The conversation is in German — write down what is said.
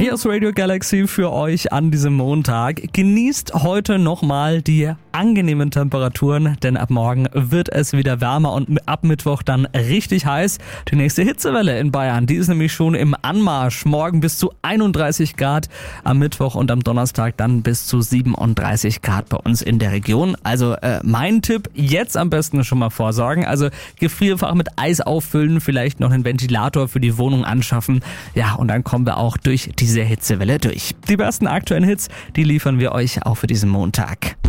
Hier ist Radio Galaxy für euch an diesem Montag. Genießt heute nochmal die angenehmen Temperaturen, denn ab morgen wird es wieder wärmer und ab Mittwoch dann richtig heiß. Die nächste Hitzewelle in Bayern, die ist nämlich schon im Anmarsch. Morgen bis zu 31 Grad, am Mittwoch und am Donnerstag dann bis zu 37 Grad bei uns in der Region. Also mein Tipp, jetzt am besten schon mal vorsorgen. Also Gefrierfach mit Eis auffüllen, vielleicht noch einen Ventilator für die Wohnung anschaffen. Ja, und dann kommen wir auch durch diese Hitzewelle durch. Die besten aktuellen Hits, die liefern wir euch auch für diesen Montag.